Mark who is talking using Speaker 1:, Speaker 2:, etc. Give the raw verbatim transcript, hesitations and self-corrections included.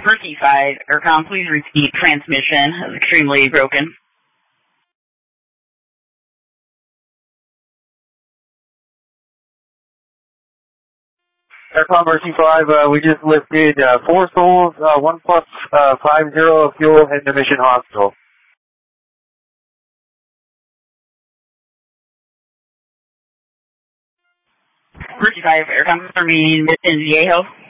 Speaker 1: Percy five, Aircom, please repeat transmission. It was extremely broken.
Speaker 2: Aircom Percy five, uh, we just lifted uh, four souls, uh, one plus uh, five zero of fuel into Mission Hospital.
Speaker 1: Percy five, Aircom, remaining Mission Viejo.